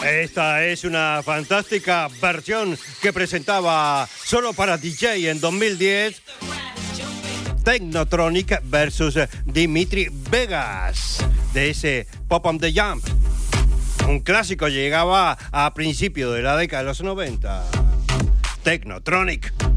Esta es una fantástica versión que presentaba solo para DJ en 2010 Technotronic versus Dimitri Vegas de ese Pop on the Jump. Un clásico, llegaba a principios de la década de los 90. Technotronic.